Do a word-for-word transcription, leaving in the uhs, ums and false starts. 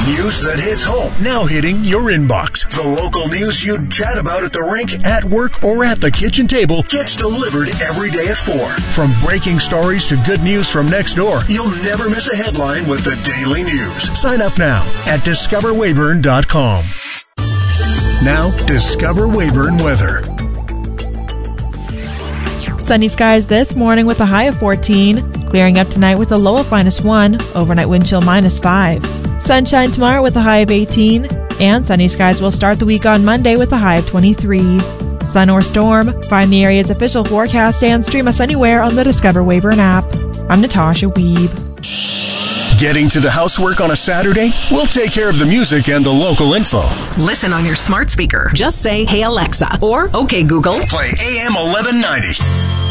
News that hits home. Now hitting your inbox. The local news you'd chat about at the rink, at work, or at the kitchen table gets delivered every day at four. From breaking stories to good news from next door, you'll never miss a headline with the Daily News. Sign up now at discover weyburn dot com. Now, Discover Weyburn weather. Sunny skies this morning with a high of fourteen. Clearing up tonight with a low of minus one. Overnight wind chill minus five. Sunshine tomorrow with a high of eighteen. And sunny skies will start the week on Monday with a high of twenty-three. Sun or storm? Find the area's official forecast and stream us anywhere on the Discover Weyburn app. I'm Natasha Weeb. Getting to the housework on a Saturday? We'll take care of the music and the local info. Listen on your smart speaker. Just say, "Hey Alexa," or "Okay Google." Play A M eleven ninety.